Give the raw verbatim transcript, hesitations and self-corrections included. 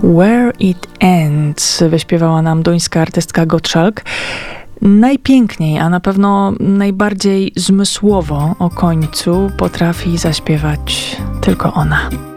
Where It Ends wyśpiewała nam duńska artystka Gottschalk. Najpiękniej, a na pewno najbardziej zmysłowo o końcu potrafi zaśpiewać tylko ona.